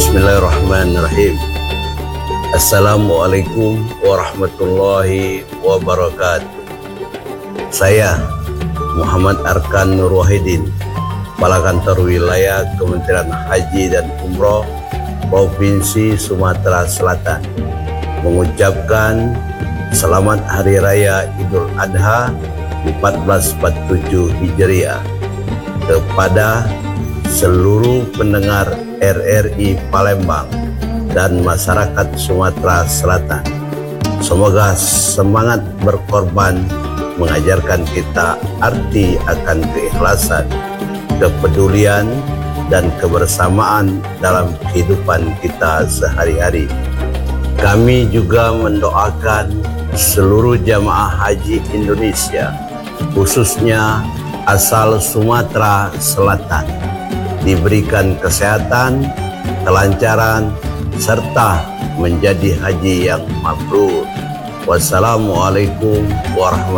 Bismillahirrahmanirrahim. Assalamualaikum warahmatullahi wabarakatuh. Saya Muhammad Arkan Nur Wahidin, Kepala Kantor Wilayah Kementerian Haji dan Umroh Provinsi Sumatera Selatan, mengucapkan Selamat Hari Raya Idul Adha 1447 Hijriah kepada seluruh pendengar RRI Palembang dan masyarakat Sumatera Selatan. Semoga semangat berkorban mengajarkan kita arti akan keikhlasan, kepedulian, dan kebersamaan dalam kehidupan kita sehari-hari. Kami juga mendoakan seluruh jamaah haji Indonesia, khususnya asal Sumatera Selatan, diberikan kesehatan, kelancaran, serta menjadi haji yang mabrur. Wassalamualaikum warahmatullahi wabarakatuh.